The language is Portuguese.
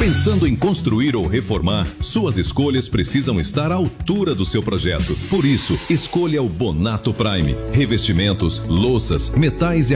Pensando em construir ou reformar, suas escolhas precisam estar à altura do seu projeto. Por isso, escolha o Bonato Prime. Revestimentos, louças, metais e